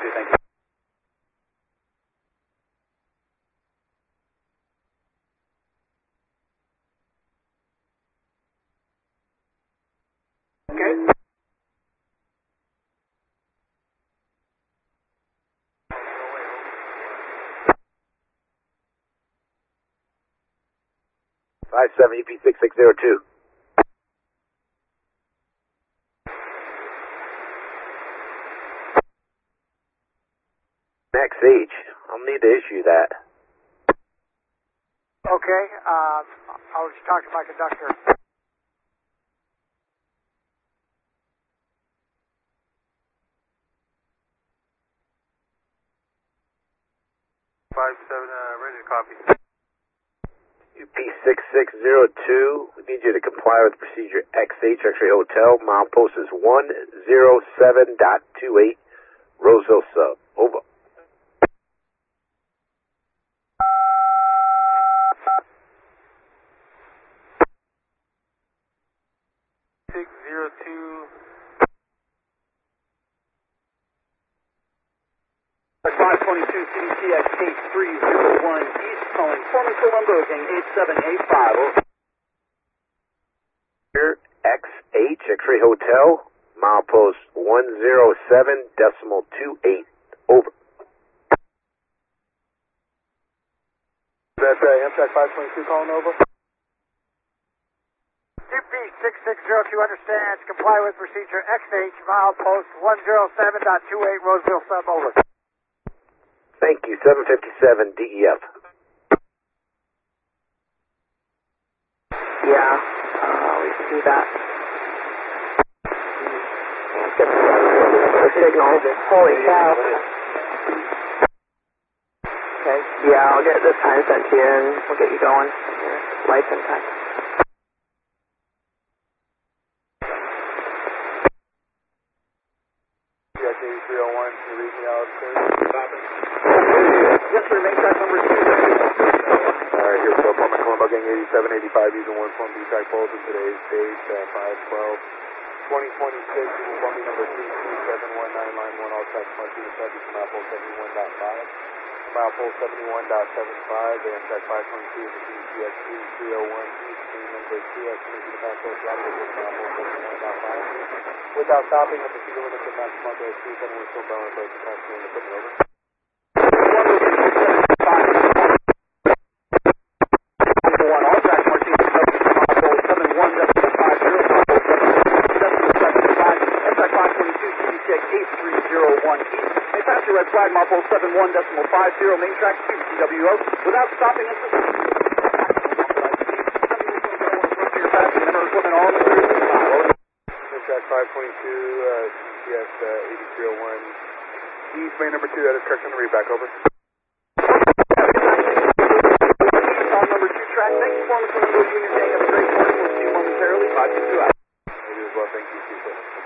thank you. Okay. Five 7 EP 6602. Max H, I'll need to issue that. Okay, I'll just talk to my conductor. Ready to copy. UP 6602, we need you to comply with procedure XH, X-Ray Hotel. Milepost is 107.28, Roseville Sub. Over. At 522 CDCX 8301 East, calling Foreman Colombo, gang 8785. Here, XH, X-Ray Hotel. Milepost 107.28. Over. That's Amtrak 522 calling over. UP 6602 understands. Comply with procedure XH, milepost 107.28, Roseville Sub. Over. Thank you, 757 DEF. Yeah, we can do that. Get the signal. Holy cow. Okay, yeah, I'll get this time sent to you and we'll get you going. Your lights in time. CX 8301, you read me out, sir? Yes, sir, main track number 2. Alright, here's Foreman Colombo, gang 8785, using 1 form B-track poles, and today's date, 5/12/2026, using form B number 32719, line 1, all tracks marching the subject from Apple 71.5. Milepost 71.75, the Amtrak 522 is the CX 301 East, train number 2, estimated to pass over Milepost 71.5. Without stopping, at the speed limit to Max Marco 3, we're still bound with the passenger in the equipment, over. All tracks marching the subject from Apple 71.50, Amtrak 522 CDCX 8301 East. May pass your red flag, Marpole 71.50, main track 2, CWO, without stopping at the main track 522, CCS 8301 East, main number 2, that is correct on the read back, over. On number 2 track, thanks for the Union Day. Have a great morning. We'll see you momentarily. 522 out.